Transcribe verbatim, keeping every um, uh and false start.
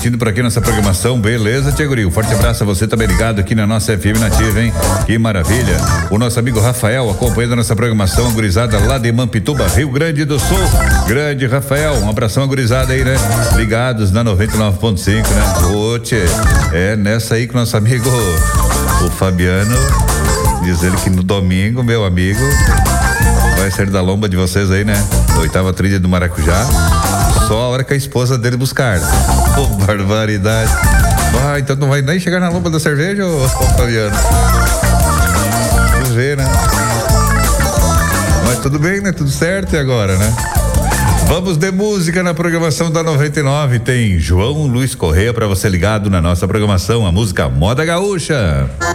curtindo por aqui nossa programação, beleza, Tia Guri? Um forte abraço a você também ligado aqui na nossa F M Nativa, hein? Que maravilha. O nosso amigo Rafael acompanhando a nossa programação, a gurizada lá de Mampituba, Rio Grande do Sul. Grande Rafael, um abração a gurizada aí, né? Ligados na noventa e nove ponto cinco, né? Ô, tchê, é nessa aí que nosso amigo, o Fabiano, diz ele que no domingo, meu amigo, vai sair da lomba de vocês aí, né? Oitava trilha do Maracujá. Só a hora que a esposa dele buscar. Ô, oh, barbaridade. Ah, então não vai nem chegar na lomba da cerveja, ô, ô Fabiano? Vamos ver, né? Mas tudo bem, né? Tudo certo e agora, né? Vamos de música na programação da noventa e nove. Tem João Luiz Correia pra você ligado na nossa programação, a música Moda Gaúcha.